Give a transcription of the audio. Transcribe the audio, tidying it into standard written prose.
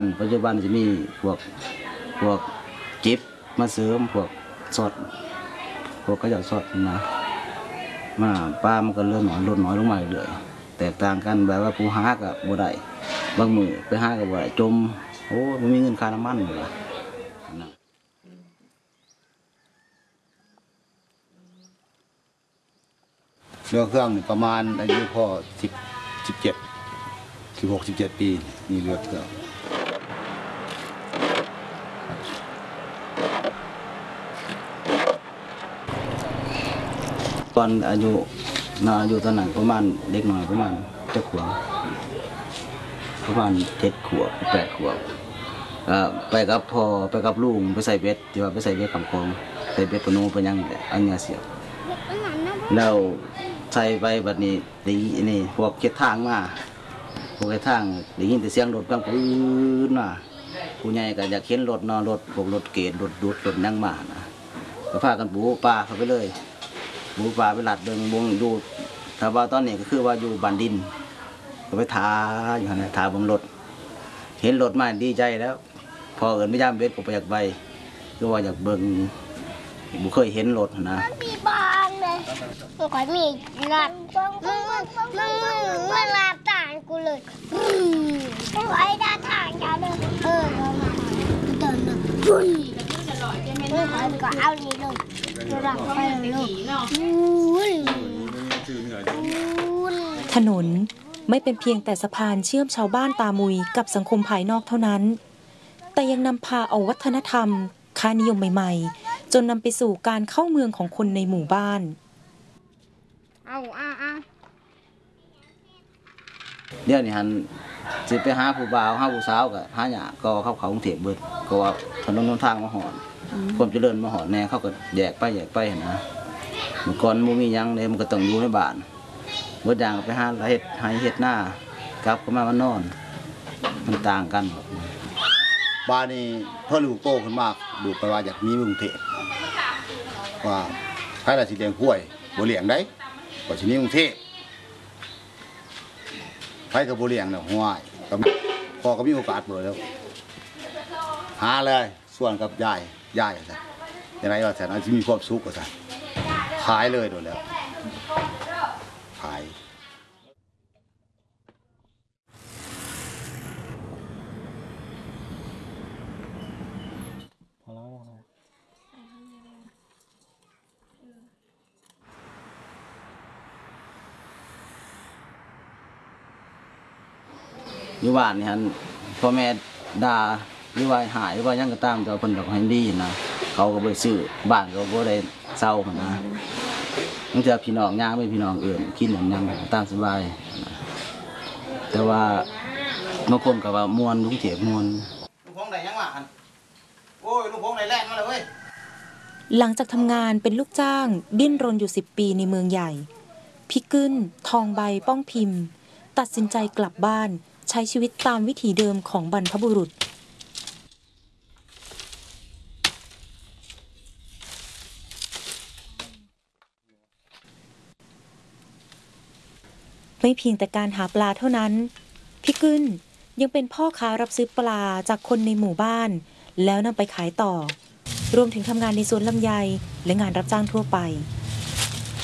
ปัจจุบันจะมีพวกจิบมาเสริมพวกสดพวกกระเจาะสดนะมาปลามันก็เริ่มลดน้อยลงมาเรื่อยแตกต่างกันแบบว่าผู้หากับบ่ได้บางมือไปหากับบ่ได้จมโอ้ไม่มีเงินค่าน้ำมันเลยเรือเครื่องประมาณอายุพ่อ16-17 ปีมีเรือเครื่องตอนอายุตอนนั้นประมาณเด็กหน่อยประมาณ7 ขวบประมาณ7 ขวบ8 ขวบไปกับพ่อไปกับลุงไปใส่เบ็ดที่ว่าไปใส่เบ็ดคำคงใส่เบ็ดปนูไปยังอันเนี้ยเสียบแล้วใส่ไปแบบนี้นี่พวกเก็บทางมาพวกเก็บทางได้ยินแต่เสียงรถกำปืนมาผู้ใหญ่ก็อยากเข็นรถนอนรถพวกรถเกตรถดูดรถนั่งมานะก็พากันปูปลาเข้าไปเลยปูปลาไปหลัดเดินวงดูถ้าว่าตอนนี้ก็คือว่าอยู่บ้านดินก็ไปท้าอยู่นะท้าบนรถเห็นรถมาดีใจแล้วพอเอิญไม่ย่ามเบ็ดก็ไปอยากไปก็ว่าอยากเบิ่งบุเคยเห็นรถนะมีบางเลยมันก็มีหลับมันหลับต่างกูเลยไอ้ด้านทางจะเลยเรามาเดินนะจุนมันก็เอานี่เลยหลับไปเลยถนนไม่เป็นเพียงแต่สะพานเชื่อมชาวบ้านตามุยกับสังคมภายนอกเท่านั้นแต่ยังนำพาเอาวัฒนธรรมค่านิยมใหม่ๆจนนำไปสู่การเข้าเมืองของคนในหมู่บ้านเดี๋ยวนี้ฮันสิไปหาผู้บ่าวหาผู้สาวกับหาหยาก็เข้ากรุงเทพเบิดก็ว่าถนนทางมาหอนความเจริญมาหอนแน่เขาก็แยกไปนะเมื่อก่อนมันมียังเลยมันก็ต้องอยู่ในบ้านเมื่ออย่างไปหาเห็ดหน้ากลับก็มานอนมันต่างกันบ้านนี้เพื่อลูกโตขึ้นมากดูไปว่าอยากมีกรุงเทพว่าให้เราสิเลี้ยงกล้วยบ่เลี้ยงได้ก็สิมีกรุงเทพให้กับบ่เลี้ยงน่ะห้วยพอก็มีโอกาสเปิดแล้วหาเลยส่วนกับยายซะยังไงว่าแสนสิมีความสุขก็ซะขายเลยโดนแล้วขายอยู่บ้านนี่ฮันพ่อแม่ด่าหรือว่าหายหรือว่ายังก็ตามแต่เพิ่นก็ให้ดีนะเขาก็บ่ซื้อบ้านก็บ่ได้เซานะบางทีพี่น้องย่างไม่พี่น้องเอื่นกินอย่างยังตามสบายแต่ว่าบางคนก็ว่ามวนลุงเถียบมวนลุงพงได้ยังวะโอ้ยลุงพงได้แรงมาเลยเว้ยหลังจากทำงานเป็นลูกจ้างดิ้นรนอยู่10 ปีในเมืองใหญ่พี่กึ้นทองใบป้องพิมพ์ตัดสินใจกลับบ้านใช้ชีวิตตามวิถีเดิมของบรรพบุรุษไม่เพียงแต่การหาปลาเท่านั้นพี่กึ้นยังเป็นพ่อค้ารับซื้อปลาจากคนในหมู่บ้านแล้วนำไปขายต่อรวมถึงทำงานในสวนลำไยและงานรับจ้างทั่วไป